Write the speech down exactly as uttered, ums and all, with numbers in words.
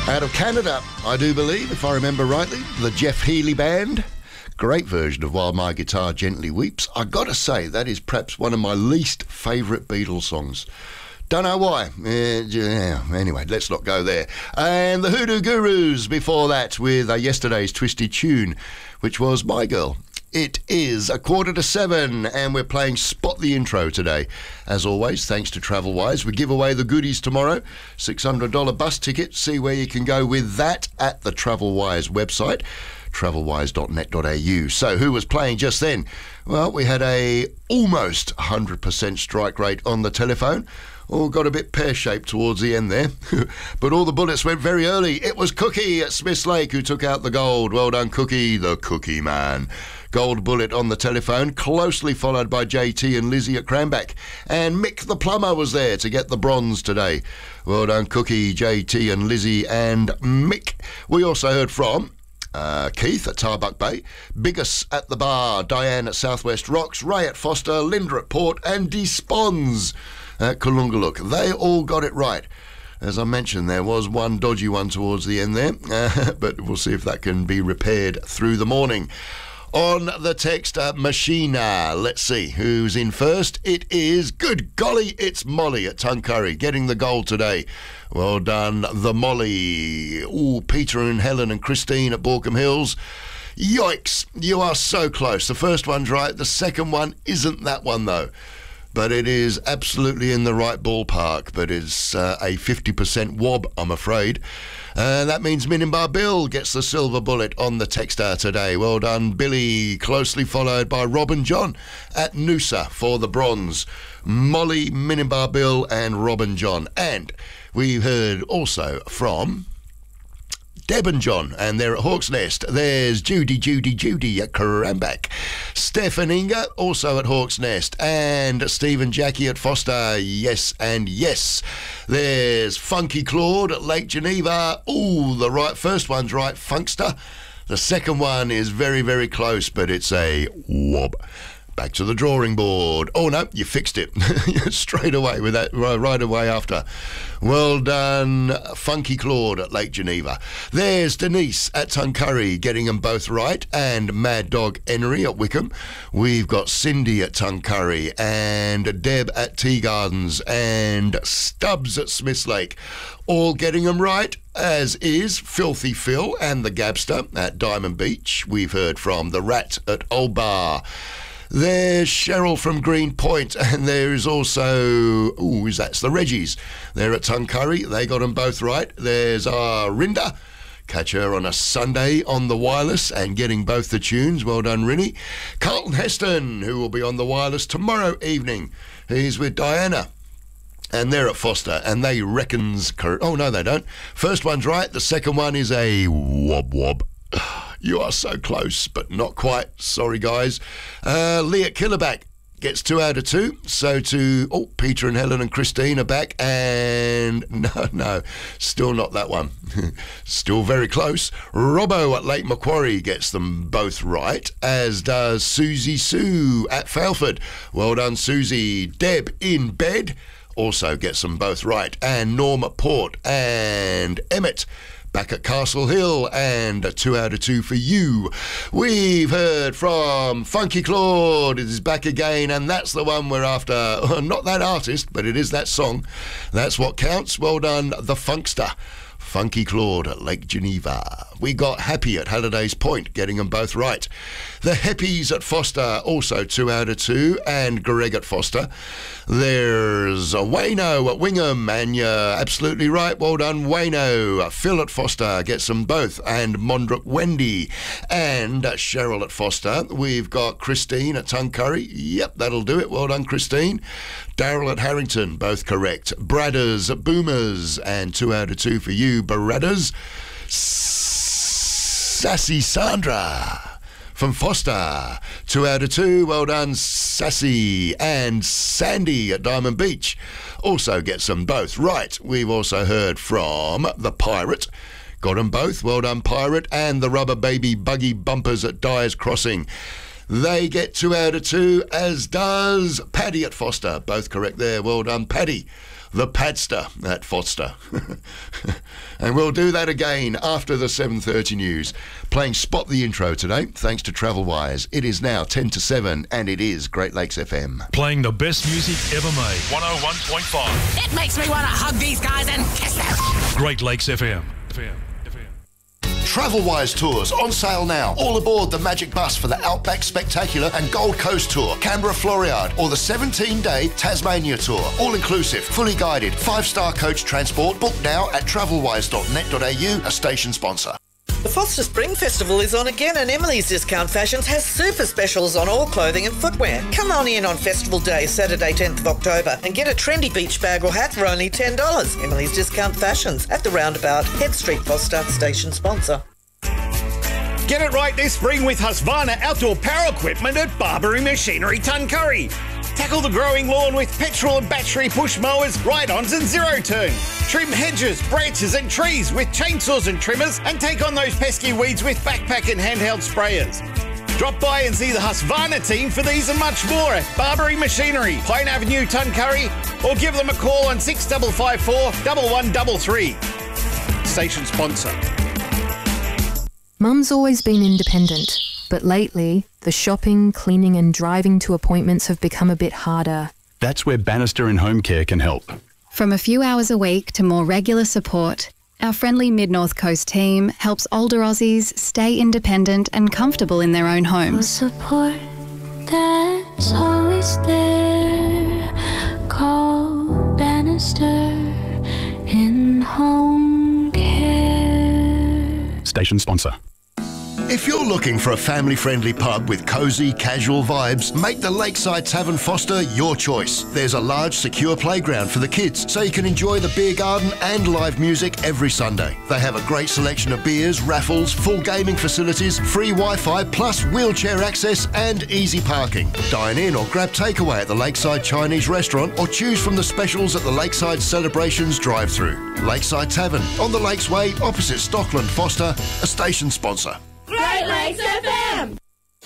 Out of Canada, I do believe, if I remember rightly, the Jeff Healey Band. Great version of While My Guitar Gently Weeps. I gotta say, that is perhaps one of my least favourite Beatles songs. Don't know why. Uh, yeah, anyway, let's not go there. And the Hoodoo Gurus before that with uh, yesterday's twisty tune, which was My Girl. It is a quarter to seven, and we're playing Spot the Intro today. As always, thanks to TravelWise, we give away the goodies tomorrow. six hundred dollars bus ticket. See where you can go with that at the TravelWise website, travel wise dot net dot a u. So who was playing just then? Well, we had a almost one hundred percent strike rate on the telephone. All got a bit pear-shaped towards the end there. But all the bullets went very early. It was Cookie at Smiths Lake who took out the gold. Well done, Cookie, the Cookie Man. Gold bullet on the telephone, closely followed by J T and Lizzie at Cranback. And Mick the Plumber was there to get the bronze today. Well done, Cookie, J T and Lizzie and Mick. We also heard from Uh, Keith at Tarbuck Bay, Biggest at the Bar, Diane at Southwest Rocks, Ray at Foster, Linda at Port, and Despons at Kalungaluk. They all got it right. As I mentioned, there was one dodgy one towards the end there, uh, but we'll see if that can be repaired through the morning. On the text uh, Machina, let's see who's in first. It is, good golly, it's Molly at Tuncurry getting the gold today. Well done, the Molly. Ooh, Peter and Helen and Christine at Borkham Hills. Yikes, you are so close. The first one's right, the second one isn't that one though. But it is absolutely in the right ballpark, but it's uh, a fifty percent wob, I'm afraid. Uh, that means Minimbar Bill gets the silver bullet on the Textar today. Well done, Billy, closely followed by Robin John at Noosa for the bronze. Molly, Minimbar Bill and Robin John. And we heard also from Deb and John, and they're at Hawk's Nest. There's Judy, Judy, Judy at Cranback. Steph and Inga, also at Hawk's Nest. And Steve and Jackie at Foster, yes and yes. There's Funky Claude at Lake Geneva. Ooh, the right first one's right, Funkster. The second one is very, very close, but it's a wob. Back to the drawing board. Oh, no, you fixed it straight away with that, right away after. Well done, Funky Claude at Lake Geneva. There's Denise at Tuncurry getting them both right, and Mad Dog Enery at Wickham. We've got Cindy at Tuncurry, and Deb at Tea Gardens, and Stubbs at Smiths Lake. All getting them right, as is Filthy Phil and the Gabster at Diamond Beach. We've heard from the Rat at Old Bar. There's Cheryl from Green Point, and there is also, ooh, is that's the Reggies. They're at Tuncurry. They got them both right. There's uh, Rinda. Catch her on a Sunday on the wireless and getting both the tunes. Well done, Rinny. Carlton Heston, who will be on the wireless tomorrow evening. He's with Diana. And they're at Foster, and they reckons... Oh, no, they don't. First one's right. The second one is a wob wob. You are so close, but not quite. Sorry, guys. Uh, Lee at Killerback gets two out of two. So to, oh, Peter and Helen and Christine are back. And no, no, still not that one. Still very close. Robbo at Lake Macquarie gets them both right, as does Susie Sue at Failford. Well done, Susie. Deb in bed also gets them both right. And Norm at Port and Emmett back at Castle Hill, and a two out of two for you. We've heard from Funky Claude. It is back again, and that's the one we're after. Not that artist, but it is that song. That's what counts. Well done, the Funkster. Funky Claude at Lake Geneva. We got Happy at Halliday's Point, getting them both right. The Heppies at Foster, also two out of two, and Greg at Foster. There's Wayno at Wingham, and you're absolutely right. Well done, Wayno. Phil at Foster gets them both, and Mondrick Wendy, and Cheryl at Foster. We've got Christine at Tuncurry. Yep, that'll do it. Well done, Christine. Daryl at Harrington, both correct. Bradders at Boomers, and two out of two for you, Bradders. Sassy Sandra from Foster, two out of two. Well done, Sassy. And Sandy at Diamond Beach also gets them both right. We've also heard from the Pirate. Got them both. Well done, Pirate. And the Rubber Baby Buggy Bumpers at Dyer's Crossing. They get two out of two, as does Paddy at Foster. Both correct there. Well done, Paddy. The Padster at Foster. And we'll do that again after the seven thirty news. Playing Spot the Intro today, thanks to Travelwise. It is now ten to seven, and it is Great Lakes F M. Playing the best music ever made. one oh one point five. It makes me want to hug these guys and kiss them. Great Lakes F M. F M. F M. Travelwise tours on sale now. All aboard the Magic Bus for the Outback Spectacular and Gold Coast Tour, Canberra Floriade, or the seventeen-day Tasmania Tour. All inclusive, fully guided, five-star coach transport. Book now at travelwise dot net dot a u, a station sponsor. The Foster Spring Festival is on again, and Emily's Discount Fashions has super specials on all clothing and footwear. Come on in on Festival Day, Saturday tenth of October, and get a trendy beach bag or hat for only ten dollars. Emily's Discount Fashions at the Roundabout, Head Street, Foster, station sponsor. Get it right this spring with Husqvarna outdoor power equipment at Barbary Machinery Tuncurry. Tackle the growing lawn with petrol and battery push mowers, ride-ons and zero-turn. Trim hedges, branches and trees with chainsaws and trimmers, and take on those pesky weeds with backpack and handheld sprayers. Drop by and see the Husqvarna team for these and much more at Barbary Machinery, Pine Avenue, Tuncurry, or give them a call on six five five four, one one three three. Station sponsor. Mum's always been independent, but lately, the shopping, cleaning and driving to appointments have become a bit harder. That's where Bannister and Home Care can help. From a few hours a week to more regular support, our friendly Mid-North Coast team helps older Aussies stay independent and comfortable in their own homes. Support that's always there. Call Bannister in Home Care. Station sponsor. If you're looking for a family-friendly pub with cosy, casual vibes, make the Lakeside Tavern Foster your choice. There's a large, secure playground for the kids, so you can enjoy the beer garden and live music every Sunday. They have a great selection of beers, raffles, full gaming facilities, free Wi-Fi, plus wheelchair access and easy parking. Dine in or grab takeaway at the Lakeside Chinese Restaurant, or choose from the specials at the Lakeside Celebrations drive-through. Lakeside Tavern, on the Lakes Way, opposite Stockland Foster, a station sponsor. Great Lakes F M!